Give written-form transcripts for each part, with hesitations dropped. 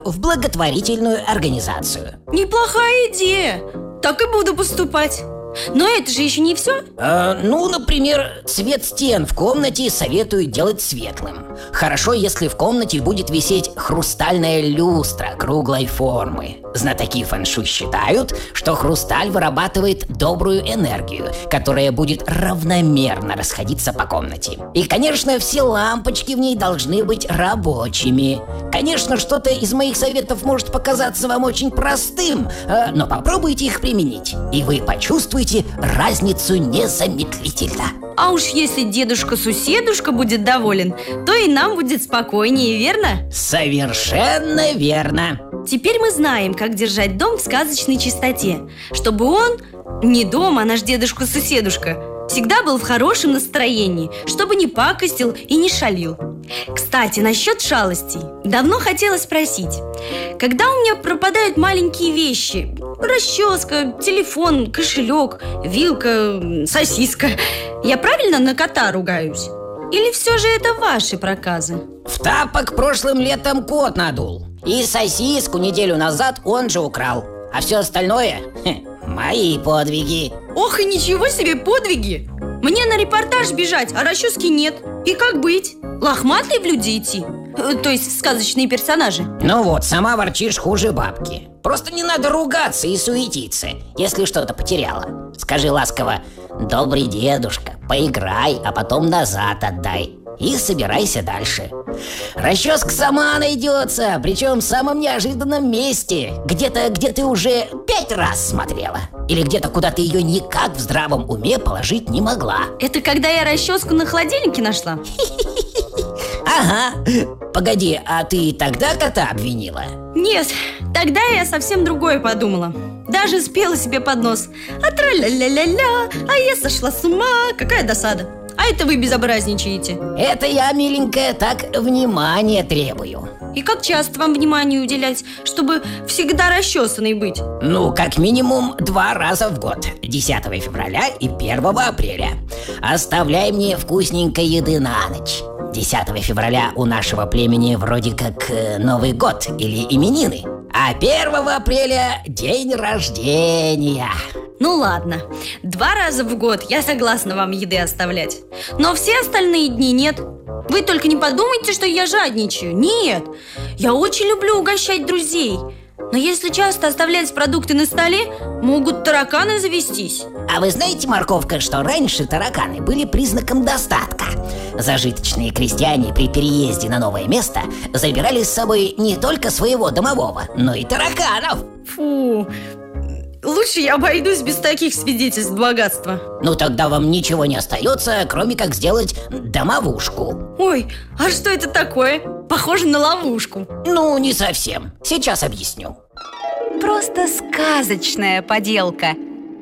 в благотворительную организацию. Неплохая идея. Так и буду поступать. Но это же еще не все. Например, цвет стен в комнате советуют делать светлым. Хорошо, если в комнате будет висеть хрустальная люстра круглой формы. Знатоки фэн-шуй считают, что хрусталь вырабатывает добрую энергию, которая будет равномерно расходиться по комнате. И, конечно, все лампочки в ней должны быть рабочими. Конечно, что-то из моих советов может показаться вам очень простым, но попробуйте их применить, и вы почувствуете разницу незамедлительно. А уж если дедушка-суседушка будет доволен, то и нам будет спокойнее, верно? Совершенно верно. Теперь мы знаем, как держать дом в сказочной чистоте, чтобы он, не дом, а наш дедушка-суседушка, всегда был в хорошем настроении, чтобы не пакостил и не шалил. Кстати, насчет шалостей. Давно хотела спросить. Когда у меня пропадают маленькие вещи, расческа, телефон, кошелек, вилка, сосиска, я правильно на кота ругаюсь? Или все же это ваши проказы? В тапок прошлым летом кот надул. И сосиску неделю назад он же украл. А все остальное мои подвиги. Ох, и ничего себе подвиги! Мне на репортаж бежать, а расчески нет. И как быть? Лохматый в люди идти? То есть сказочные персонажи. Ну вот, сама ворчишь хуже бабки. Просто не надо ругаться и суетиться, если что-то потеряла. Скажи ласково: добрый дедушка, поиграй, а потом назад отдай. И собирайся дальше. Расческа сама найдется, причем в самом неожиданном месте. Где-то, где ты уже 5 раз смотрела. Или где-то, куда ты ее никак в здравом уме положить не могла. Это когда я расческу на холодильнике нашла? Ага. Погоди, а ты тогда кота обвинила? Нет, тогда я совсем другое подумала. Даже спела себе под нос: а тра-ля-ля-ля-ля, а я сошла с ума, какая досада. А это вы безобразничаете. Это я, миленькая, так внимание требую. И как часто вам внимание уделять, чтобы всегда расчесанной быть? Ну, как минимум 2 раза в год. 10 февраля и 1 апреля. Оставляй мне вкусненькой еды на ночь. 10 февраля у нашего племени вроде как Новый год или именины. А 1 апреля день рождения. Ну ладно, 2 раза в год я согласна вам еды оставлять. Но все остальные дни нет. Вы только не подумайте, что я жадничаю. Нет, я очень люблю угощать друзей. Но если часто оставлять продукты на столе, могут тараканы завестись. А вы знаете, морковка, что раньше тараканы были признаком достатка? Зажиточные крестьяне при переезде на новое место забирали с собой не только своего домового, но и тараканов. Фу, лучше я обойдусь без таких свидетельств богатства. Ну тогда вам ничего не остается, кроме как сделать домовушку. Ой, а что это такое? Похоже на ловушку. Ну, не совсем. Сейчас объясню. Просто сказочная поделка.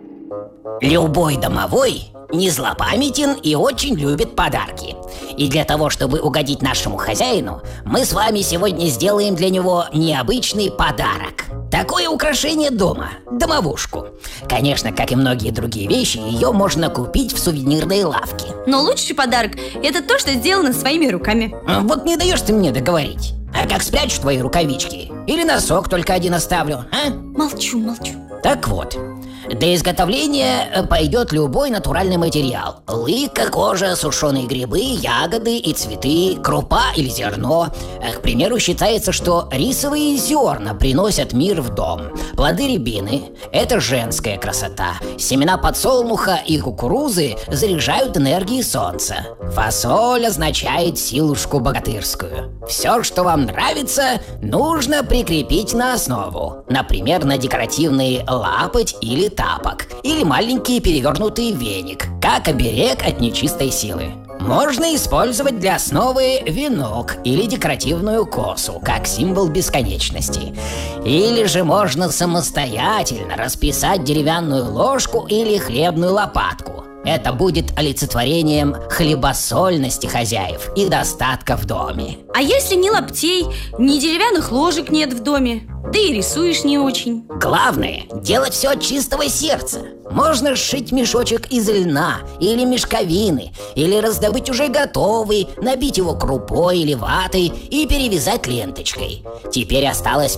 Любой домовой не злопамятен и очень любит подарки. И для того, чтобы угодить нашему хозяину, мы с вами сегодня сделаем для него необычный подарок. Такое украшение дома – домовушку. Конечно, как и многие другие вещи, ее можно купить в сувенирной лавке. Но лучший подарок – это то, что сделано своими руками. Вот не даешь ты мне договорить. А как спрячу твои рукавички? Или носок только один оставлю, а? Молчу. Так вот, для изготовления пойдет любой натуральный материал. Лыка, кожа, сушеные грибы, ягоды и цветы, крупа или зерно. К примеру, считается, что рисовые зерна приносят мир в дом. Плоды рябины – это женская красота. Семена подсолнуха и кукурузы заряжают энергией солнца. Фасоль означает силушку богатырскую. Все, что вам нравится, нужно прикрепить на основу. Например, на декоративный лапоть или тапок, или маленький перевернутый веник, как оберег от нечистой силы. Можно использовать для основы венок или декоративную косу, как символ бесконечности. Или же можно самостоятельно расписать деревянную ложку или хлебную лопатку. Это будет олицетворением хлебосольности хозяев и достатка в доме. А если ни лаптей, ни деревянных ложек нет в доме? Да и рисуешь не очень. Главное – делать все от чистого сердца. Можно сшить мешочек из льна или мешковины, или раздобыть уже готовый, набить его крупой или ватой и перевязать ленточкой. Теперь осталось